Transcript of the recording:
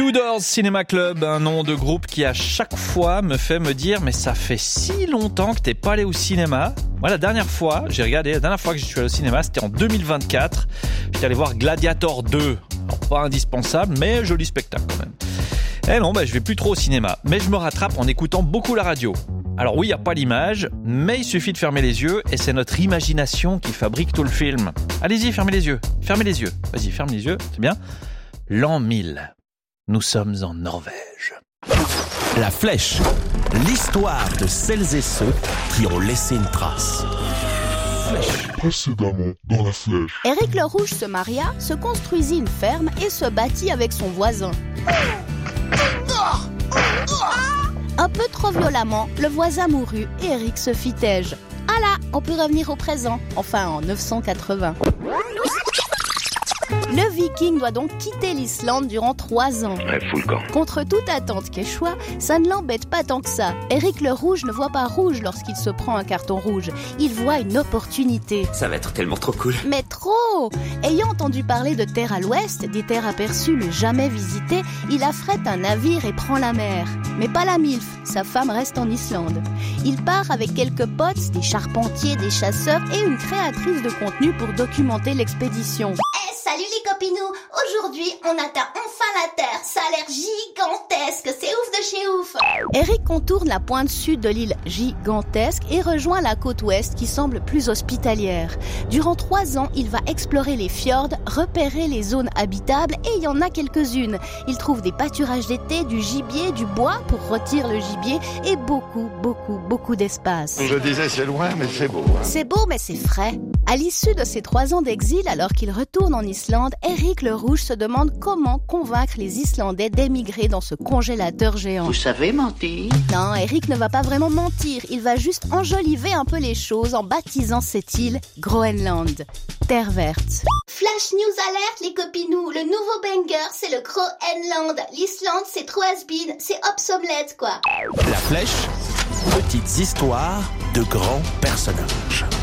Tudors Cinema Club, un nom de groupe qui à chaque fois me fait me dire mais ça fait si longtemps que t'es pas allé au cinéma. Moi la dernière fois que je suis allé au cinéma c'était en 2024. J'étais allé voir Gladiator 2. Alors, pas indispensable mais joli spectacle quand même. Eh non, je vais plus trop au cinéma, mais je me rattrape en écoutant beaucoup la radio. Alors oui, il n'y a pas l'image, mais il suffit de fermer les yeux et c'est notre imagination qui fabrique tout le film. Allez-y, fermez les yeux. Vas-y, ferme les yeux, c'est bien. L'an 1000. Nous sommes en Norvège. La Flèche, l'histoire de celles et ceux qui ont laissé une trace. Précédemment dans La Flèche. Éric le Rouge se maria, se construisit une ferme et se battit avec son voisin. Un peu trop violemment, le voisin mourut et Éric se fit têche. Ah là, on peut revenir au présent, enfin en 980. Le Viking doit donc quitter l'Islande durant 3 ans. Ouais, fous le camp. Contre toute attente qu'Échoua, ça ne l'embête pas tant que ça. Éric le Rouge ne voit pas rouge lorsqu'il se prend un carton rouge. Il voit une opportunité. Ça va être tellement trop cool. Mais trop! Ayant entendu parler de terres à l'ouest, des terres aperçues mais jamais visitées, il affrète un navire et prend la mer. Mais pas la MILF, sa femme reste en Islande. Il part avec quelques potes, des charpentiers, des chasseurs et une créatrice de contenu pour documenter l'expédition. Salut les copinous, aujourd'hui on atteint enfin la Terre, ça a l'air gigantesque, c'est ouf de chez ouf. Éric contourne la pointe sud de l'île gigantesque et rejoint la côte ouest qui semble plus hospitalière. Durant 3 ans, il va explorer les fjords, repérer les zones habitables et il y en a quelques-unes. Il trouve des pâturages d'été, du gibier, du bois pour rôtir le gibier et beaucoup d'espace. Je disais c'est loin mais c'est beau. C'est beau mais c'est frais. À l'issue de ses 3 ans d'exil, alors qu'il retourne en Islande, Éric le Rouge se demande comment convaincre les Islandais d'émigrer dans ce congélateur géant. Vous savez mentir? Non, Éric ne va pas vraiment mentir, il va juste enjoliver un peu les choses en baptisant cette île Groenland, terre verte. Flash news alert les copinous, le nouveau banger c'est le Groenland. L'Islande c'est trop has-been, c'est obsolète quoi. La Flèche, petites histoires de grands personnages.